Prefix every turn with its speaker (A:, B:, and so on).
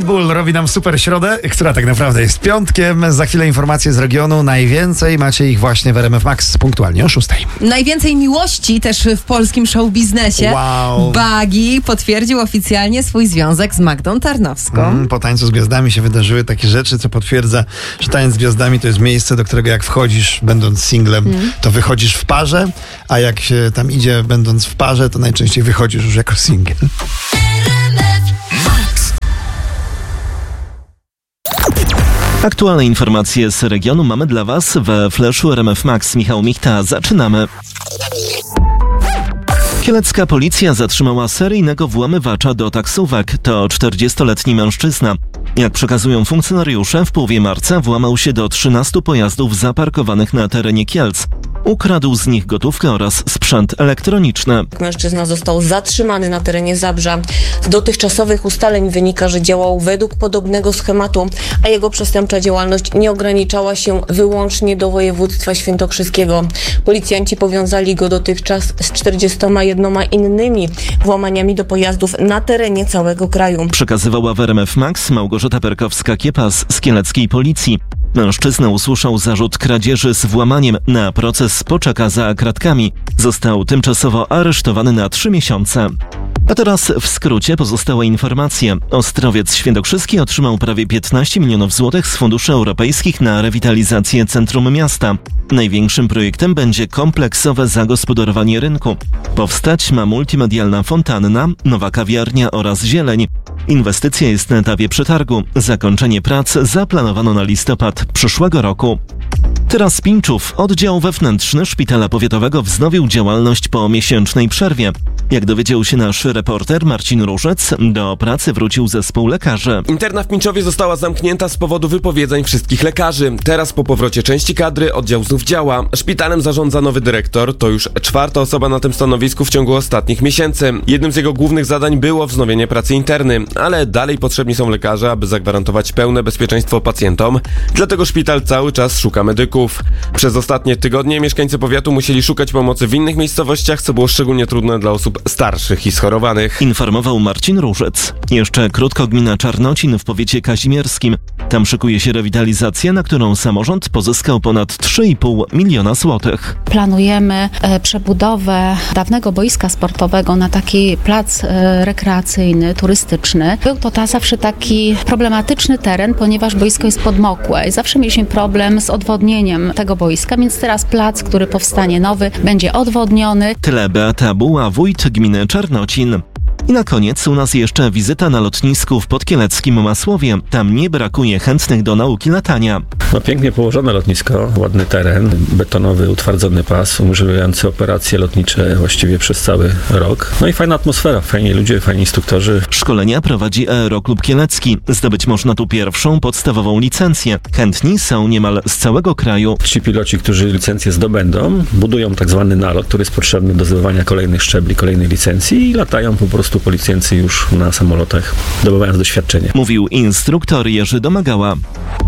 A: Bull robi nam super środę, która tak naprawdę jest piątkiem. Za chwilę informacje z regionu. Najwięcej macie ich właśnie w RMF Max punktualnie o 6:00.
B: Najwięcej miłości też w polskim show biznesie.
A: Wow.
B: Bagi potwierdził oficjalnie swój związek z Magdą Tarnowską.
A: Po Tańcu z Gwiazdami się wydarzyły takie rzeczy, co potwierdza, że Tańc z Gwiazdami to jest miejsce, do którego jak wchodzisz, będąc singlem, to wychodzisz w parze, a jak się tam idzie, będąc w parze, to najczęściej wychodzisz już jako singiel.
C: Aktualne informacje z regionu mamy dla Was we Flashu RMF Max. Michał Michta, zaczynamy. Kielecka policja zatrzymała seryjnego włamywacza do taksówek. To 40-letni mężczyzna. Jak przekazują funkcjonariusze, w połowie marca włamał się do 13 pojazdów zaparkowanych na terenie Kielc. Ukradł z nich gotówkę oraz sprzęt elektroniczny.
D: Mężczyzna został zatrzymany na terenie Zabrza. Z dotychczasowych ustaleń wynika, że działał według podobnego schematu, a jego przestępcza działalność nie ograniczała się wyłącznie do województwa świętokrzyskiego. Policjanci powiązali go dotychczas z 41 innymi włamaniami do pojazdów na terenie całego kraju.
C: Przekazywała w RMF Max Małgorzata Perkowska-Kiepas z kieleckiej policji. Mężczyzna usłyszał zarzut kradzieży z włamaniem. Na proces poczeka za kratkami. Został tymczasowo aresztowany na 3 miesiące. A teraz w skrócie pozostałe informacje. Ostrowiec Świętokrzyski otrzymał prawie 15 milionów złotych z funduszy europejskich na rewitalizację centrum miasta. Największym projektem będzie kompleksowe zagospodarowanie rynku. Powstać ma multimedialna fontanna, nowa kawiarnia oraz zieleń. Inwestycja jest na etapie przetargu. Zakończenie prac zaplanowano na listopad przyszłego roku. Teraz Pińczów. Oddział wewnętrzny Szpitala Powiatowego wznowił działalność po miesięcznej przerwie. Jak dowiedział się nasz reporter Marcin Różec, do pracy wrócił zespół lekarzy.
E: Interna w Pińczowie została zamknięta z powodu wypowiedzeń wszystkich lekarzy. Teraz po powrocie części kadry oddział znów działa. Szpitalem zarządza nowy dyrektor. To już 4. osoba na tym stanowisku w ciągu ostatnich miesięcy. Jednym z jego głównych zadań było wznowienie pracy interny, ale dalej potrzebni są lekarze, aby zagwarantować pełne bezpieczeństwo pacjentom. Dlatego szpital cały czas szuka medyków. Przez ostatnie tygodnie mieszkańcy powiatu musieli szukać pomocy w innych miejscowościach, co było szczególnie trudne dla osób starszych i schorowanych.
C: Informował Marcin Różec. Jeszcze krótko gmina Czarnocin w powiecie kazimierskim. Tam szykuje się rewitalizacja, na którą samorząd pozyskał ponad 3,5 miliona złotych.
F: Planujemy przebudowę dawnego boiska sportowego na taki plac rekreacyjny, turystyczny. Był to zawsze taki problematyczny teren, ponieważ boisko jest podmokłe i zawsze mieliśmy problem z odwodnieniem tego boiska, więc teraz plac, który powstanie nowy, będzie odwodniony.
C: Tyle Beata Buła, wójt gminy Czarnocin. I na koniec u nas jeszcze wizyta na lotnisku w podkieleckim Masłowie. Tam nie brakuje chętnych do nauki latania.
G: Pięknie położone lotnisko, ładny teren, betonowy, utwardzony pas, umożliwiający operacje lotnicze właściwie przez cały rok. I fajna atmosfera, fajni ludzie, fajni instruktorzy.
C: Szkolenia prowadzi Aeroklub Kielecki. Zdobyć można tu pierwszą podstawową licencję. Chętni są niemal z całego kraju.
G: Ci piloci, którzy licencję zdobędą, budują tak zwany nalot, który jest potrzebny do zdobywania kolejnych szczebli, kolejnej licencji i latają po prostu po licencji już na samolotach, zdobywając doświadczenie.
C: Mówił instruktor Jerzy Domagała.